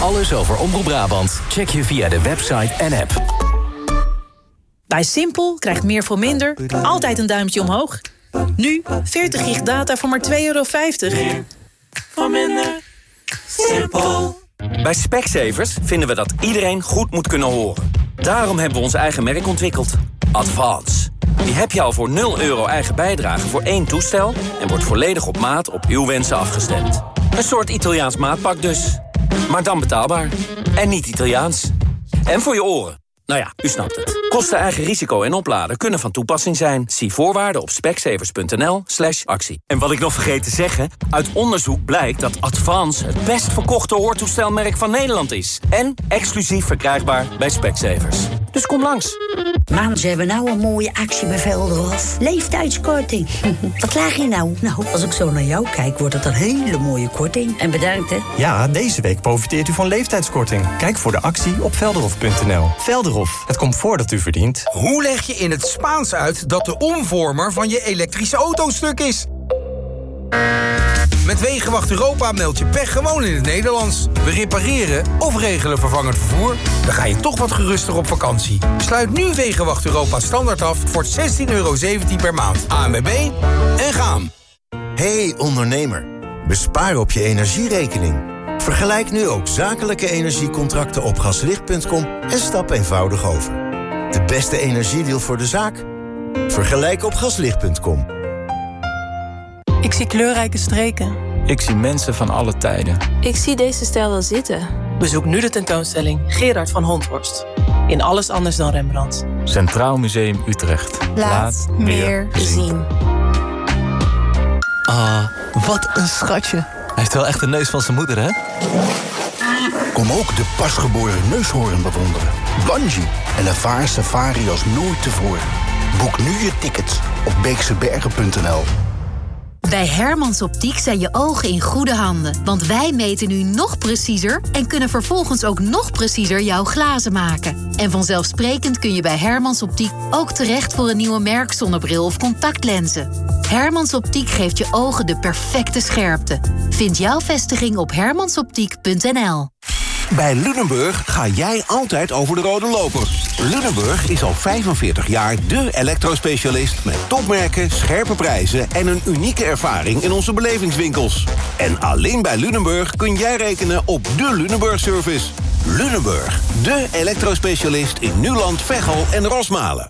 Alles over Omroep Brabant check je via de website en app. Bij Simpel krijgt meer voor minder altijd een duimpje omhoog. Nu 40 gig data voor maar €2,50. Voor minder. Simpel. Bij Specsavers vinden we dat iedereen goed moet kunnen horen. Daarom hebben we ons eigen merk ontwikkeld. Advance. Die heb je al voor €0 eigen bijdrage voor 1 toestel... en wordt volledig op maat op uw wensen afgestemd. Een soort Italiaans maatpak dus. Maar dan betaalbaar. En niet Italiaans. En voor je oren. Nou ja, u snapt het. Kosten, eigen risico en opladen kunnen van toepassing zijn. Zie voorwaarden op specsavers.nl/actie. En wat ik nog vergeet te zeggen... uit onderzoek blijkt dat Advance het best verkochte hoortoestelmerk van Nederland is. En exclusief verkrijgbaar bij Specsavers. Dus kom langs. Man, ze hebben nou een mooie actie bij Velderhof. Leeftijdskorting. Wat klaag je nou? Nou, als ik zo naar jou kijk, wordt het een hele mooie korting. En bedankt, hè? Ja, deze week profiteert u van leeftijdskorting. Kijk voor de actie op velderhof.nl. Velderhof, het comfort dat u verdient. Hoe leg je in het Spaans uit dat de omvormer van je elektrische auto stuk is? Met Wegenwacht Europa meld je pech gewoon in het Nederlands. We repareren of regelen vervangend vervoer. Dan ga je toch wat geruster op vakantie. Sluit nu Wegenwacht Europa standaard af voor €16,17 per maand. ANWB en gaan. Hey ondernemer, bespaar op je energierekening. Vergelijk nu ook zakelijke energiecontracten op gaslicht.com en stap eenvoudig over. De beste energiedeal voor de zaak? Vergelijk op gaslicht.com. Ik zie kleurrijke streken. Ik zie mensen van alle tijden. Ik zie deze stijl wel zitten. Bezoek nu de tentoonstelling Gerard van Honthorst. In Alles anders dan Rembrandt. Centraal Museum Utrecht. Laat meer zien. Ah, wat een schatje. Hij heeft wel echt de neus van zijn moeder, hè? Kom ook de pasgeboren neushoorn bewonderen. Bungee en ervaar safari als nooit tevoren. Boek nu je tickets op beeksebergen.nl. Bij Hermans Optiek zijn je ogen in goede handen. Want wij meten nu nog preciezer en kunnen vervolgens ook nog preciezer jouw glazen maken. En vanzelfsprekend kun je bij Hermans Optiek ook terecht voor een nieuwe merkzonnebril of contactlenzen. Hermans Optiek geeft je ogen de perfecte scherpte. Vind jouw vestiging op hermansoptiek.nl. Bij Lunenburg ga jij altijd over de rode loper. Lunenburg is al 45 jaar dé elektrospecialist met topmerken, scherpe prijzen en een unieke ervaring in onze belevingswinkels. En alleen bij Lunenburg kun jij rekenen op de Lunenburg-service. Lunenburg, de elektrospecialist in Nuland, Veghel en Rosmalen.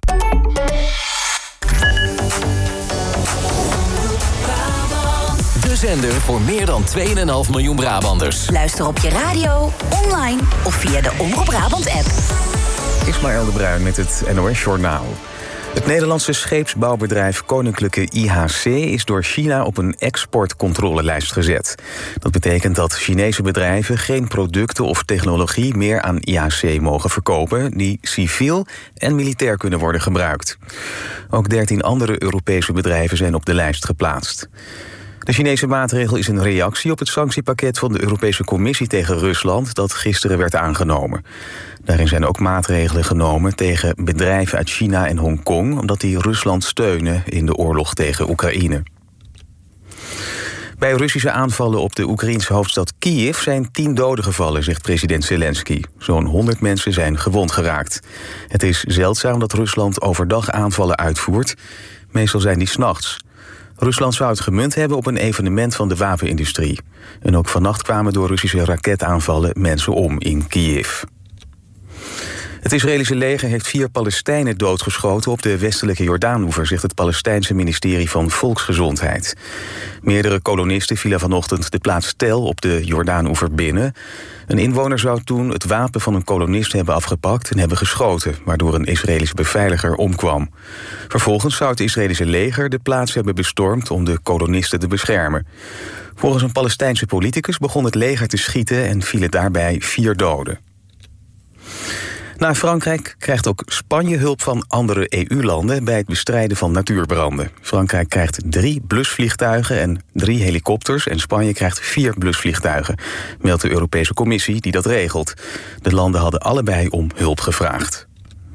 De zender voor meer dan 2,5 miljoen Brabanders. Luister op je radio, online of via de Omroep Brabant-app. Ismaël de Bruin met het NOS Journaal. Het Nederlandse scheepsbouwbedrijf Koninklijke IHC is door China op een exportcontrolelijst gezet. Dat betekent dat Chinese bedrijven geen producten of technologie meer aan IHC mogen verkopen die civiel en militair kunnen worden gebruikt. Ook 13 andere Europese bedrijven zijn op de lijst geplaatst. De Chinese maatregel is een reactie op het sanctiepakket van de Europese Commissie tegen Rusland dat gisteren werd aangenomen. Daarin zijn ook maatregelen genomen tegen bedrijven uit China en Hongkong, omdat die Rusland steunen in de oorlog tegen Oekraïne. Bij Russische aanvallen op de Oekraïense hoofdstad Kiev zijn 10 doden gevallen, zegt president Zelensky. Zo'n 100 mensen zijn gewond geraakt. Het is zeldzaam dat Rusland overdag aanvallen uitvoert. Meestal zijn die 's nachts. Rusland zou het gemunt hebben op een evenement van de wapenindustrie. En ook vannacht kwamen door Russische raketaanvallen mensen om in Kiev. Het Israëlische leger heeft 4 Palestijnen doodgeschoten op de westelijke Jordaanoever, zegt het Palestijnse ministerie van Volksgezondheid. Meerdere kolonisten vielen vanochtend de plaats Tel op de Jordaanoever binnen. Een inwoner zou toen het wapen van een kolonist hebben afgepakt en hebben geschoten, waardoor een Israëlische beveiliger omkwam. Vervolgens zou het Israëlische leger de plaats hebben bestormd om de kolonisten te beschermen. Volgens een Palestijnse politicus begon het leger te schieten en vielen daarbij 4 doden. Na Frankrijk krijgt ook Spanje hulp van andere EU-landen bij het bestrijden van natuurbranden. Frankrijk krijgt 3 blusvliegtuigen en 3 helikopters en Spanje krijgt 4 blusvliegtuigen, meldt de Europese Commissie die dat regelt. De landen hadden allebei om hulp gevraagd.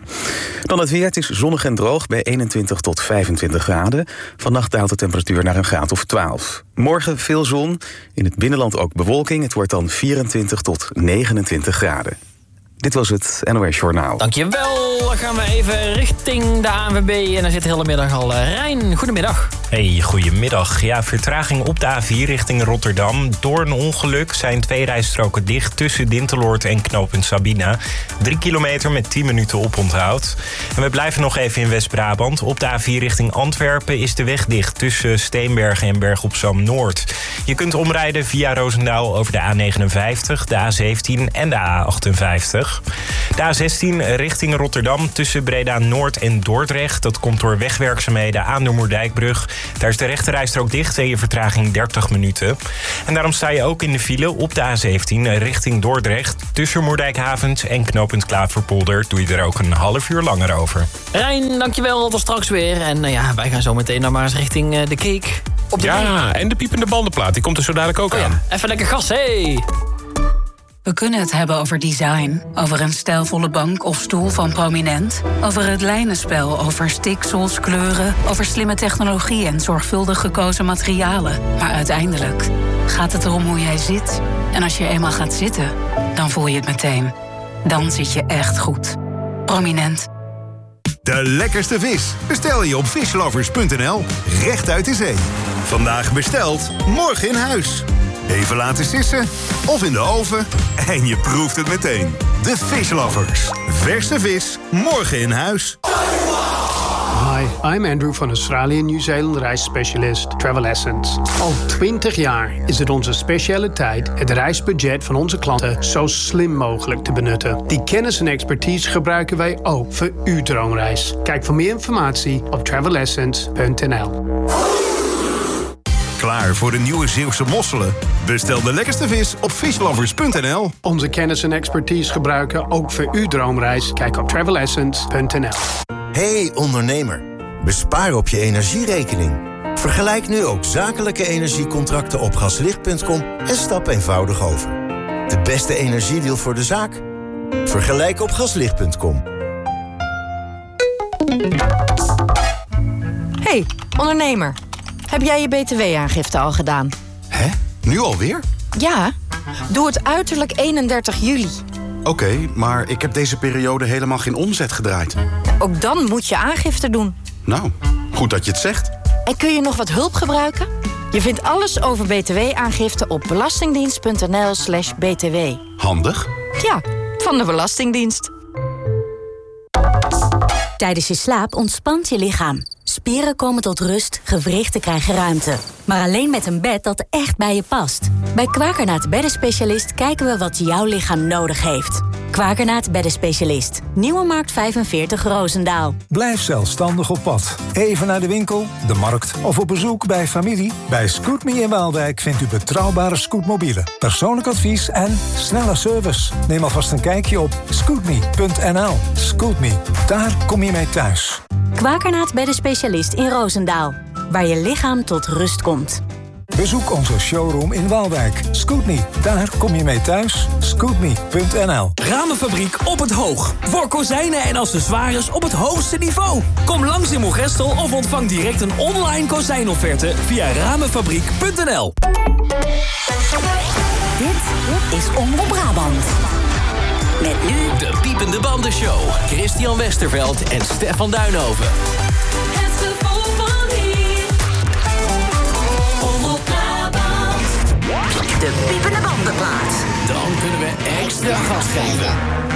Dan het weer. Het is zonnig en droog bij 21 tot 25 graden. Vannacht daalt de temperatuur naar een graad of 12. Morgen veel zon. In het binnenland ook bewolking. Het wordt dan 24 tot 29 graden. Dit was het NOS Journaal. Dankjewel. Dan gaan we even richting de ANWB. En daar zit de hele middag al Rijn. Goedemiddag. Hey, goedemiddag. Ja, vertraging op de A4 richting Rotterdam. Door een ongeluk zijn 2 rijstroken dicht tussen Dinteloord en knooppunt Sabina. 3 kilometer met 10 minuten oponthoud. En we blijven nog even in West-Brabant. Op de A4 richting Antwerpen is de weg dicht tussen Steenbergen en Berg op Zoom Noord. Je kunt omrijden via Roosendaal over de A59, de A17 en de A58. De A16 richting Rotterdam tussen Breda Noord en Dordrecht. Dat komt door wegwerkzaamheden aan de Moerdijkbrug. Daar is de rechterrijstrook dicht en je vertraging 30 minuten. En daarom sta je ook in de file op de A17 richting Dordrecht. Tussen Moerdijkhavens en knooppunt Klaverpolder doe je er ook een half uur langer over. Rijn, dankjewel. Tot straks weer. En wij gaan zo meteen nog maar eens richting de Cake. Op de en de piepende bandenplaat. Die komt er zo dadelijk ook aan. Even lekker gas, hey! We kunnen het hebben over design, over een stijlvolle bank of stoel van Prominent, over het lijnenspel, over stiksels, kleuren, over slimme technologie en zorgvuldig gekozen materialen. Maar uiteindelijk gaat het erom hoe jij zit. En als je eenmaal gaat zitten, dan voel je het meteen. Dan zit je echt goed. Prominent. De lekkerste vis bestel je op fishlovers.nl, recht uit de zee. Vandaag besteld, morgen in huis. Even laten sissen of in de oven en je proeft het meteen. De Fish Lovers. Verse vis, morgen in huis. Hi, I'm Andrew van Australië en Nieuw-Zeeland reisspecialist Travel Essence. Al 20 jaar is het onze specialiteit het reisbudget van onze klanten zo slim mogelijk te benutten. Die kennis en expertise gebruiken wij ook voor uw droomreis. Kijk voor meer informatie op travelessence.nl. Klaar voor de nieuwe Zeeuwse mosselen? Bestel de lekkerste vis op fishlovers.nl. Onze kennis en expertise gebruiken ook voor uw droomreis. Kijk op travelessence.nl. Hey ondernemer, bespaar op je energierekening. Vergelijk nu ook zakelijke energiecontracten op gaslicht.com en stap eenvoudig over. De beste energiedeal voor de zaak? Vergelijk op gaslicht.com. Hey, ondernemer. Heb jij je btw-aangifte al gedaan? Hè? Nu alweer? Ja, doe het uiterlijk 31 juli. Oké, maar ik heb deze periode helemaal geen omzet gedraaid. Ook dan moet je aangifte doen. Nou, goed dat je het zegt. En kun je nog wat hulp gebruiken? Je vindt alles over btw-aangifte op belastingdienst.nl/btw. Handig. Ja, van de Belastingdienst. Tijdens je slaap ontspant je lichaam. Spieren komen tot rust, gewrichten krijgen ruimte. Maar alleen met een bed dat echt bij je past. Bij Quakernaat Beddenspecialist kijken we wat jouw lichaam nodig heeft. Quakernaat Beddenspecialist. Nieuwe Markt 45 Roosendaal. Blijf zelfstandig op pad. Even naar de winkel, de markt of op bezoek bij familie. Bij Scootme in Waalwijk vindt u betrouwbare scootmobielen, persoonlijk advies en snelle service. Neem alvast een kijkje op scootme.nl. Scootme, daar kom je mee thuis. Quakernaat Beddenspecialist in Roosendaal. Waar je lichaam tot rust komt. Bezoek onze showroom in Waalwijk. Scootme, daar kom je mee thuis. Scootme.nl. Ramenfabriek op het Hoog. Voor kozijnen en accessoires op het hoogste niveau. Kom langs in Moergestel of ontvang direct een online kozijnofferte via ramenfabriek.nl. Dit is Omroep Brabant. Met nu de Piepende Bandenshow. Christian Westerveld en Stefan Duinhoven. Het gevoel van hier. Omroep Brabant. De Piepende Bandenplaat. Dan kunnen we extra gas geven.